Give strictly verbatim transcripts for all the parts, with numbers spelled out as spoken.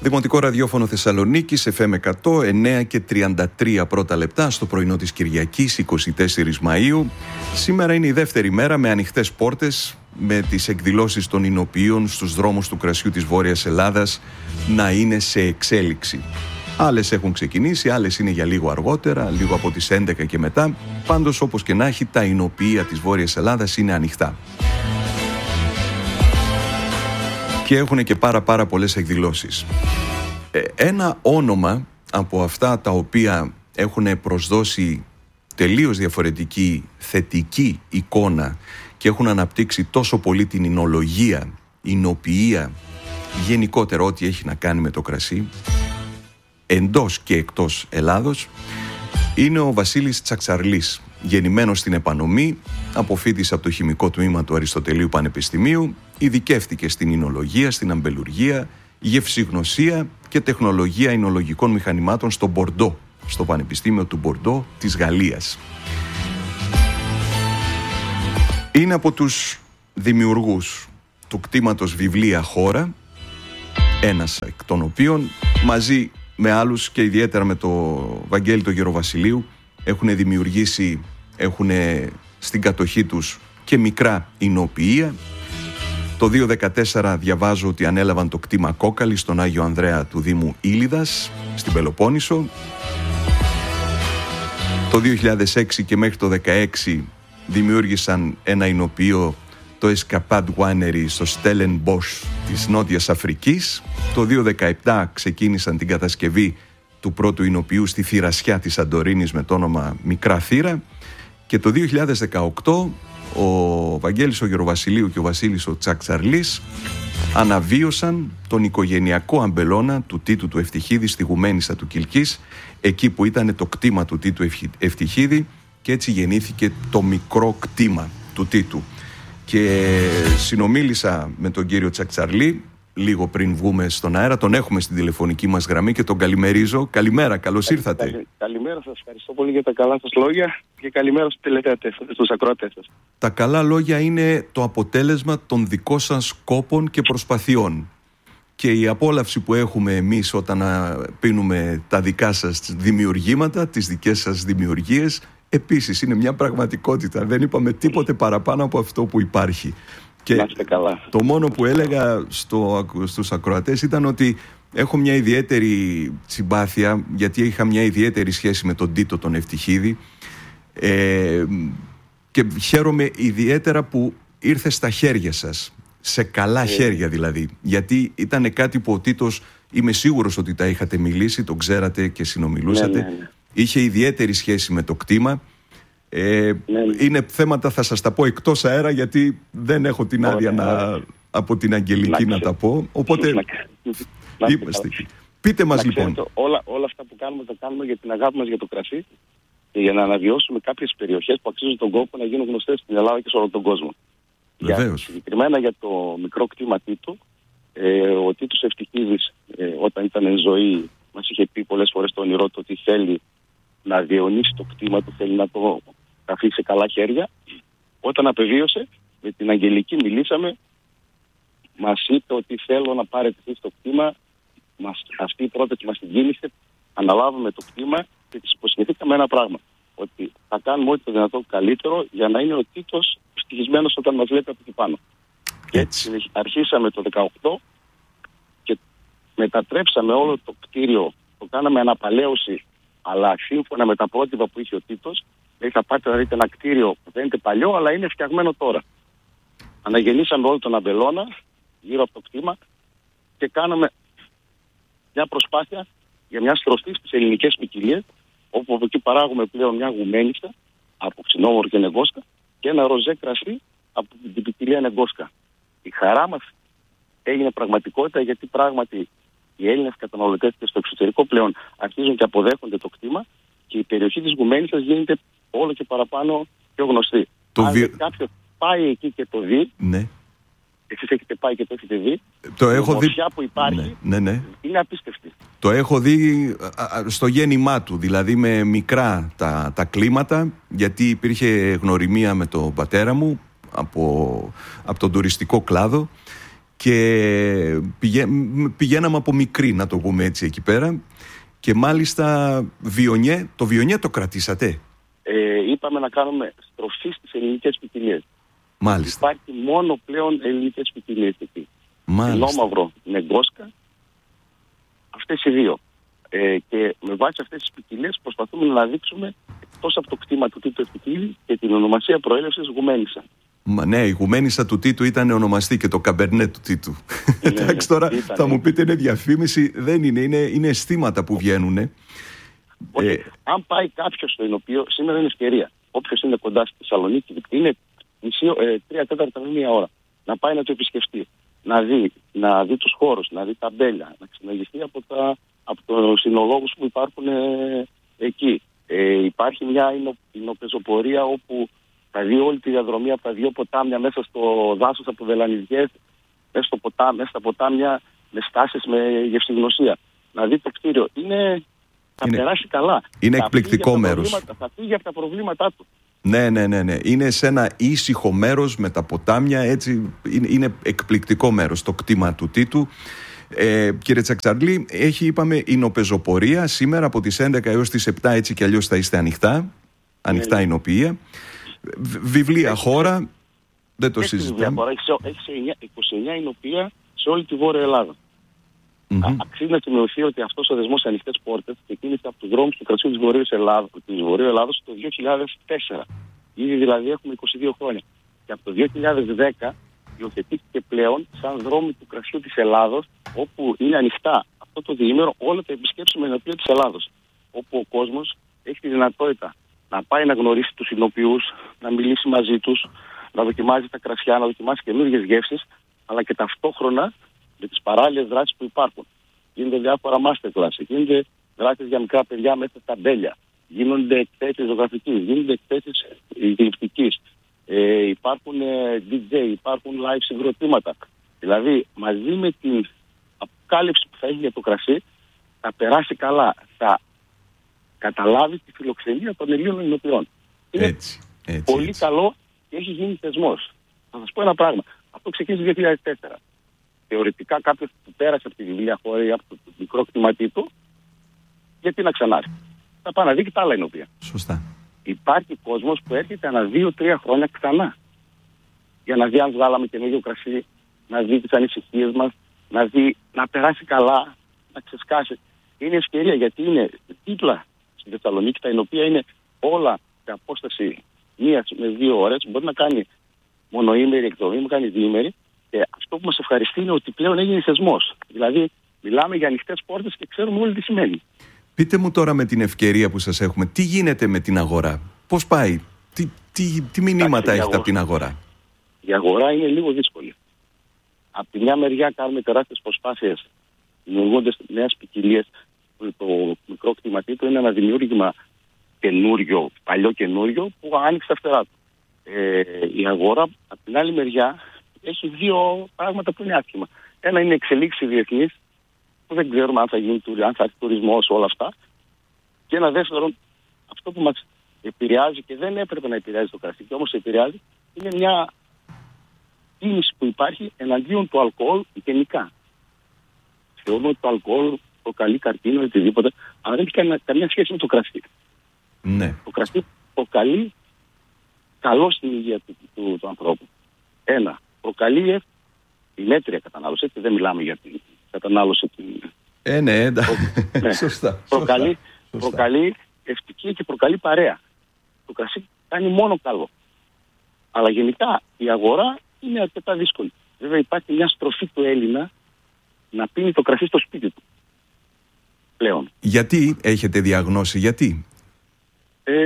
Δημοτικό ραδιόφωνο Θεσσαλονίκης, εφ εμ εκατό, εννέα και τριάντα τρία πρώτα λεπτά στο πρωινό της Κυριακής, εικοστή τέταρτη Μαΐου. Σήμερα είναι η δεύτερη μέρα με ανοιχτές πόρτες, με τις εκδηλώσεις των Ινοποιείων στους δρόμους του κρασιού της Βόρειας Ελλάδας να είναι σε εξέλιξη. Άλλες έχουν ξεκινήσει, άλλες είναι για λίγο αργότερα, λίγο από τις έντεκα και μετά. Πάντως, όπως και να έχει, τα Ινοποιεία της Βόρειας Ελλάδας είναι ανοιχτά. Και έχουν και πάρα πάρα πολλές εκδηλώσεις. Ε, ένα όνομα από αυτά τα οποία έχουν προσδώσει τελείως διαφορετική θετική εικόνα και έχουν αναπτύξει τόσο πολύ την εινολογία, εινοποιία, γενικότερα ό,τι έχει να κάνει με το κρασί, εντός και εκτός Ελλάδος, είναι ο Βασίλης Τσακτσαρλής, γεννημένος στην Επανομή, αποφοίτησε από το χημικό τμήμα του Αριστοτελείου Πανεπιστημίου, ειδικεύτηκε στην εινολογία, στην αμπελουργία, γευσηγνωσία και τεχνολογία εινολογικών μηχανημάτων στο Μπορντό, στο Πανεπιστήμιο του Μπορντό της Γαλλίας. Είναι από τους δημιουργούς του κτήματος Βιβλία Χώρα, ένας εκ των οποίων μαζί με άλλους και ιδιαίτερα με το Βαγγέλη το Γεροβασιλείου έχουν δημιουργήσει, έχουν στην κατοχή τους και μικρά εινοποιεία. Το δύο χιλιάδες δεκατέσσερα διαβάζω ότι ανέλαβαν το κτήμα Κόκαλη στον Άγιο Ανδρέα του Δήμου Ήλιδας στην Πελοπόννησο. Το δύο χιλιάδες έξι και μέχρι το δύο χιλιάδες δεκαέξι δημιούργησαν ένα εινοποιείο, το Escapade Winery στο Stellenbosch της Νότιας Αφρικής. Το δύο χιλιάδες δεκαεπτά ξεκίνησαν την κατασκευή του πρώτου εινοποιείου στη Θηρασιά της Σαντορίνης με το όνομα Μικρά Θύρα. Και το δύο χιλιάδες δεκαοκτώ ο Βαγγέλης ο Γεροβασιλείου και ο Βασίλης ο Τσακτσαρλής αναβίωσαν τον οικογενειακό αμπελώνα του Τίτου του Ευτυχίδη στη Γουμένισσα του Κιλκής, εκεί που ήταν το κτήμα του Τίτου Ευτυχίδη, και έτσι γεννήθηκε το μικρό κτήμα του Τίτου. Και συνομίλησα με τον κύριο Τσακτσαρλή λίγο πριν βγούμε στον αέρα, τον έχουμε στην τηλεφωνική μας γραμμή και τον καλημερίζω. Καλημέρα, καλώς ήρθατε. Καλη, καλημέρα σας, ευχαριστώ πολύ για τα καλά σας λόγια και καλημέρα στους τηλεθεατές, στους ακροατές σας. Τα καλά λόγια είναι το αποτέλεσμα των δικών σας κόπων και προσπαθειών. Και η απόλαυση που έχουμε εμείς όταν πίνουμε τα δικά σας δημιουργήματα, τις δικές σας δημιουργίες, επίσης είναι μια πραγματικότητα. Δεν είπαμε τίποτε παραπάνω από αυτό που υπάρχει. Και το μόνο που έλεγα στο, στους ακροατές ήταν ότι έχω μια ιδιαίτερη συμπάθεια, γιατί είχα μια ιδιαίτερη σχέση με τον Τίτο τον Ευτυχίδη, ε, και χαίρομαι ιδιαίτερα που ήρθε στα χέρια σας, σε καλά χέρια δηλαδή, γιατί ήταν κάτι που ο Τίτος, είμαι σίγουρος ότι τα είχατε μιλήσει, τον ξέρατε και συνομιλούσατε, ναι, ναι, ναι. Είχε ιδιαίτερη σχέση με το κτήμα. Ε, ναι, ναι. Είναι θέματα, θα σας τα πω εκτός αέρα, γιατί δεν έχω την άδεια να, από την Αγγελική να, να τα πω. Οπότε είμαστε εκεί. Πείτε μας λοιπόν. Ξέρετε, όλα, όλα αυτά που κάνουμε τα κάνουμε για την αγάπη μας για το κρασί και για να αναβιώσουμε κάποιες περιοχές που αξίζουν τον κόπο να γίνουν γνωστές στην Ελλάδα και σε όλο τον κόσμο. Για, συγκεκριμένα για το μικρό κτήμα Τίτου, ε, ο Τίτος Ευτυχίδης, ε, όταν ήταν εν ζωή, μας είχε πει πολλές φορές το όνειρό του ότι θέλει να διαιωνίσει το κτήμα του, θέλει να το αφήσει σε καλά χέρια. Όταν απεβίωσε, με την Αγγελική μιλήσαμε, μας είπε ότι θέλω να πάρετε εσείς το κτήμα, μας, αυτή η πρόταση μας την κίνησε, αναλάβουμε το κτήμα και της υποσχεθήκαμε ένα πράγμα, ότι θα κάνουμε ό,τι το δυνατό καλύτερο για να είναι ο Τίτος ευτυχισμένος όταν μας βλέπει από εκεί πάνω. Και έτσι αρχίσαμε το δεκαοκτώ και μετατρέψαμε όλο το κτίριο, το κάναμε αναπαλαίωση, αλλά σύμφωνα με τα πρότυπα που είχε ο Τίτος, δηλαδή θα πάτε να δείτε ένα κτίριο που δεν είναι παλιό, αλλά είναι φτιαγμένο τώρα. Αναγεννήσαμε όλο τον αμπελώνα γύρω από το κτήμα και κάναμε μια προσπάθεια για μια στροφή στις ελληνικές ποικιλίες, όπου από εκεί παράγουμε πλέον μια γουμένισσα από ξινόμορο και νεγκόσκα και ένα ροζέ κρασί από την ποικιλία νεγκόσκα. Η χαρά μας έγινε πραγματικότητα, γιατί πράγματι οι Έλληνες καταναλωτές και στο εξωτερικό πλέον αρχίζουν και αποδέχονται το κτήμα και η περιοχή της Γουμένισσας γίνεται όλο και παραπάνω πιο γνωστή. Το Αν βι... κάποιος πάει εκεί και το δει, ναι. Εσείς έχετε πάει και το έχετε δει, το έχω η μορφιά δει... που υπάρχει, ναι, ναι, ναι. είναι απίστευτη. Το έχω δει στο γέννημά του, δηλαδή με μικρά τα, τα κλίματα, γιατί υπήρχε γνωριμία με τον πατέρα μου από, από τον τουριστικό κλάδο. Και πηγα... πηγαίναμε από μικρή, να το πούμε έτσι, εκεί πέρα. Και μάλιστα βιονιέ, το βιονιέ το κρατήσατε. Ε, είπαμε να κάνουμε στροφή στις ελληνικές ποικιλίες. Μάλιστα. Υπάρχει μόνο πλέον ελληνικές ποικιλίες εκεί. Μάλιστα. Λόμαυρο με γκόσκα. Αυτές οι δύο. Ε, και με βάση αυτές τις ποικιλίες προσπαθούμε να δείξουμε εκτός από το κτήμα του Τίτου Ευτικίλη και την ονομασία προέλευσης Γουμένισσα. Μα ναι, η Γουμένισσα του Τίτου ήταν ονομαστή και το Καμπερνέ του Τίτου. Εντάξει, τώρα ήταν, θα μου πείτε είναι διαφήμιση, δεν είναι, είναι, είναι αισθήματα που βγαίνουν. Όχι, ε, αν πάει κάποιος στο Ηνωπείο, σήμερα είναι ευκαιρία. Όποιος είναι κοντά στη Θεσσαλονίκη, είναι μισή, ε, τρία τέταρτα με μία ώρα, να πάει να το επισκεφτεί. Να δει, να δει τους χώρους, να δει τα μπέλια, να ξεναγηθεί από, τα, από τους συνολόγους που υπάρχουν ε, εκεί. Ε, υπάρχει μια υνοπεζοπορία όπου θα δει όλη τη διαδρομή από τα δύο ποτάμια μέσα στο δάσος από Βελανιδιές, μέσα, στο ποτά, μέσα στα ποτάμια με στάσεις με γευσηγνωσία. Να δει το κτίριο. Είναι, θα είναι, περάσει καλά. Είναι θα εκπληκτικό μέρος. Θα φύγει από τα προβλήματά του. Ναι, ναι, ναι, ναι. Είναι σε ένα ήσυχο μέρος με τα ποτάμια, έτσι. Είναι, είναι εκπληκτικό μέρος το κτήμα του Τίτου. Ε, κύριε Τσακτσαρλή, έχει, είπαμε, υνοπεζοπορία σήμερα από τις έντεκα έως τις επτά, έτσι κι αλλιώς θα είστε ανοιχτά. Ανοιχτά ναι, υνοποιεία. Βιβλία έχει, χώρα, δεν το συζητάμε. Έχει είκοσι εννέα υνοποιεία σε όλη τη Βόρεια Ελλάδα. Mm-hmm. Αξίζει να σημειωθεί ότι αυτός ο δεσμός ανοιχτές πόρτες ξεκίνησε από τους δρόμους του κρασιού της Βορείου Ελλάδος, της Βορείου Ελλάδος το δύο χιλιάδες τέσσερα. Ήδη δηλαδή έχουμε είκοσι δύο χρόνια. Και από το δύο χιλιάδες δέκα υιοθετήθηκε πλέον σαν δρόμοι του κρασιού της Ελλάδος, όπου είναι ανοιχτά αυτό το διήμερο όλα τα επισκέψιμα υνοποιεία της Ελλάδος. Όπου ο κόσμος έχει τη δυνατότητα να πάει να γνωρίσει τους υνοποιούς, να μιλήσει μαζί τους, να δοκιμάζει τα κρασιά, να δοκιμάσει καινούργιες γεύσεις, αλλά και ταυτόχρονα με τις παράλληλες δράσεις που υπάρχουν. Γίνονται διάφορα masterclass, γίνονται δράσεις για μικρά παιδιά μέσα στα μπέλια, γίνονται εκθέσεις ζωγραφικής, γίνονται εκθέσεις γλυπτικής, ε, υπάρχουν ε, ντι τζέι, υπάρχουν live συγκροτήματα. Δηλαδή, μαζί με την αποκάλυψη που θα έχει για το κρασί, θα περάσει καλά, θα καταλάβει τη φιλοξενία των Ελλήνων υνοποιών. Είναι έτσι, έτσι, πολύ έτσι. καλό και έχει γίνει θεσμός. Θα σας πω ένα πράγμα. Αυτό ξεκίνησε το δύο χιλιάδες τέσσερα. Θεωρητικά κάποιος που πέρασε από τη βιβλία χώρα ή από το μικρό κτηματί του, γιατί να ξανάρθει. Θα πάει να δει και τα άλλα υνοποιεία. Σωστά. Υπάρχει κόσμος που έρχεται ανά δύο-τρία χρόνια ξανά. Για να δει αν βγάλαμε καινούργιο κρασί, να δει τις ανησυχίες μας, να δει, να περάσει καλά, να ξεσκάσει. Είναι ευκαιρία γιατί είναι δίπλα στη Θεσσαλονίκη, τα υνοποιεία είναι όλα σε απόσταση μία με δύο ώρες. Μπορεί να κάνει μονοήμερη εκδρομή, να κάνει διήμερη. Και αυτό που μας ευχαριστεί είναι ότι πλέον έγινε θεσμός. Δηλαδή, μιλάμε για ανοιχτές πόρτες και ξέρουμε όλοι τι σημαίνει. Πείτε μου τώρα με την ευκαιρία που σας έχουμε, τι γίνεται με την αγορά, πώς πάει, τι, τι, τι μηνύματα έχετε από την αγορά. Η αγορά είναι λίγο δύσκολη. Από τη μια μεριά κάνουμε τεράστιες προσπάθειες, δημιουργώντας νέες ποικιλίες. Το μικρό κτηματί του είναι ένα δημιούργημα καινούριο, παλιό καινούριο, που άνοιξε τα φτερά του. Ε, η αγορά, από την άλλη μεριά, έχει δύο πράγματα που είναι άσχημα. Ένα είναι εξελίξη διεθνής, που δεν ξέρουμε αν θα γίνει, αν θα έχει τουρισμός, όλα αυτά. Και ένα δεύτερο, αυτό που μας επηρεάζει και δεν έπρεπε να επηρεάζει το κρασί, και όμως επηρεάζει, είναι μια κίνηση που υπάρχει εναντίον του αλκοόλ γενικά. Θεωρούμε ότι το αλκοόλ προκαλεί καρκίνο ή οτιδήποτε, αλλά δεν έχει καμία, καμία σχέση με το κρασί. Ναι. Το κρασί προκαλεί καλό στην υγεία του, του, του ανθρώπου. Ένα, προκαλεί τη μέτρια κατανάλωση, έτσι δεν μιλάμε για την κατανάλωση. Την... Ε, ναι, εντάξει. Ναι. Σωστά. Προκαλεί, σωστά. προκαλεί ευτυχία και προκαλεί παρέα. Το κρασί κάνει μόνο καλό. Αλλά γενικά η αγορά είναι αρκετά δύσκολη. Βέβαια υπάρχει μια στροφή του Έλληνα να πίνει το κρασί στο σπίτι του. Πλέον. Γιατί έχετε διαγνώσει, γιατί? Ε,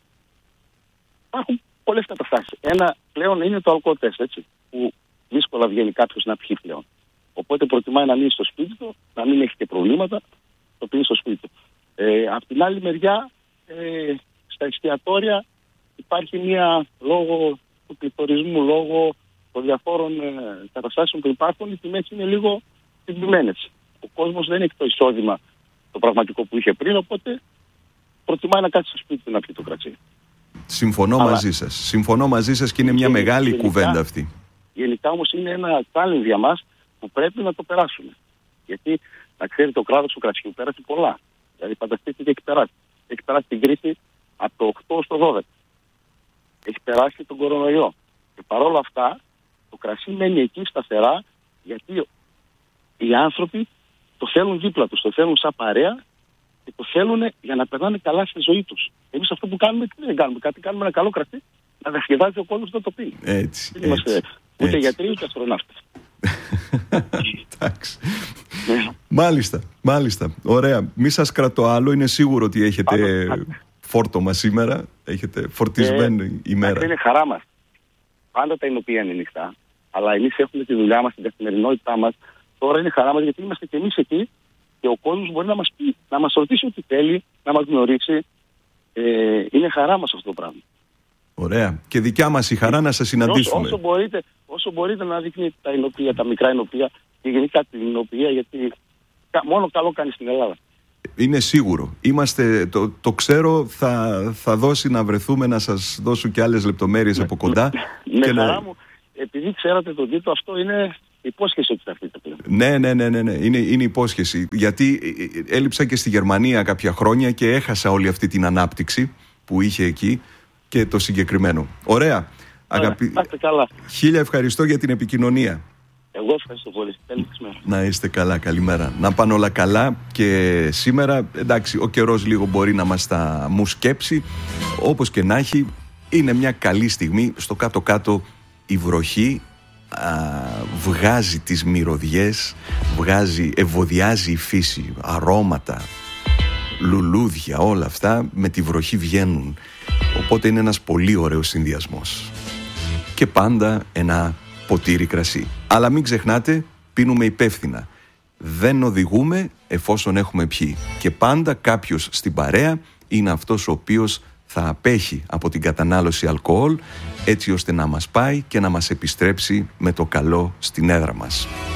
υπάρχουν πολλές καταστάσεις. Ένα πλέον είναι το αλκοόλ τεστ, έτσι, που δύσκολα βγαίνει κάποιος να πιει πλέον. Οπότε προτιμάει να μείνει στο σπίτι του, να μην έχει και προβλήματα, το πίνει στο σπίτι του. Ε, απ' την άλλη μεριά, ε, στα εστιατόρια υπάρχει μια, λόγω του πληθωρισμού, λόγω των διαφόρων ε, καταστάσεων που υπάρχουν, οι τιμές είναι λίγο τιμημένες. Ο κόσμος δεν έχει το εισόδημα το πραγματικό που είχε πριν, οπότε προτιμάει να κάτσει στο σπίτι του να πιει το κρασί. Συμφωνώ Αλλά... μαζί σας. Συμφωνώ μαζί σας και είναι μια γενικά, μεγάλη γενικά, κουβέντα αυτή. Γενικά όμως είναι ένα challenge για μας που πρέπει να το περάσουμε. Γιατί, να ξέρετε, ο κλάδος του κρασιού πέρασε πολλά. Δηλαδή, φανταστείτε τι έχει περάσει. Έχει περάσει την κρίση από το οκτώ στο δώδεκα. Έχει περάσει τον κορονοϊό. Και παρόλα αυτά, το κρασί μένει εκεί σταθερά, γιατί οι άνθρωποι το θέλουν δίπλα τους, το θέλουν σαν παρέα και το θέλουν για να περνάνε καλά στη ζωή τους. Εμείς αυτό που κάνουμε, τι δεν κάνουμε, κάτι κάνουμε ένα καλό κρασί, να διασκεδάζει ο κόσμος να το πει. Έτσι. Δεν είμαστε ούτε γιατροί ούτε αστροναύτες. Εντάξει. Μάλιστα, μάλιστα. Ωραία. Μη σας κρατώ άλλο, είναι σίγουρο ότι έχετε φόρτωμα σήμερα, έχετε φορτισμένη ημέρα. Είναι χαρά μας. Πάντα τα εινοποιεία είναι νυχτά, αλλά εμείς έχουμε τη δουλειά μας, την καθημερινότητά μας. Τώρα είναι χαρά μας γιατί είμαστε και εμείς εκεί και ο κόσμος μπορεί να μας πει, να μας ρωτήσει ό,τι θέλει, να μας γνωρίσει. Ε, είναι χαρά μας αυτό το πράγμα. Ωραία. Και δικιά μας η χαρά να σας συναντήσουμε. Όσο, όσο, μπορείτε, όσο μπορείτε να δείχνετε τα εινοποιεία, τα μικρά εινοποιεία και γενικά την εινοποιεία, γιατί μόνο καλό κάνει στην Ελλάδα. Είναι σίγουρο. Είμαστε, το, το ξέρω, θα, θα δώσει να βρεθούμε, να σας δώσω και άλλες λεπτομέρειες από κοντά. Με, με χαρά να... μου, επειδή ξέρατε τον τίτλο, αυτό είναι υπόσχεση ότι θα έρθετε πλέον. Ναι, ναι, ναι, ναι, ναι. Είναι, είναι υπόσχεση. Γιατί έλειψα και στη Γερμανία κάποια χρόνια και έχασα όλη αυτή την ανάπτυξη που είχε εκεί και το συγκεκριμένο. Ωραία. Αγαπη... καλά. Χίλια ευχαριστώ για την επικοινωνία. Εγώ ευχαριστώ πολύ. Καλή μέρα. Να είστε καλά, καλημέρα. Να πάνε όλα καλά και σήμερα, εντάξει, ο καιρός λίγο μπορεί να μας τα μου σκέψει. Όπως και να έχει, είναι μια καλή στιγμή. Στο κάτω-κάτω η βροχή α, βγάζει τις μυρωδιές, βγάζει, ευωδιάζει η φύση, αρώματα, λουλούδια, όλα αυτά με τη βροχή βγαίνουν. Οπότε είναι ένας πολύ ωραίος συνδυασμός. Και πάντα ένα ποτήρι κρασί. Αλλά μην ξεχνάτε, πίνουμε υπεύθυνα. Δεν οδηγούμε εφόσον έχουμε πιει. Και πάντα κάποιος στην παρέα είναι αυτός ο οποίος θα απέχει από την κατανάλωση αλκοόλ, έτσι ώστε να μας πάει και να μας επιστρέψει με το καλό στην έδρα μας.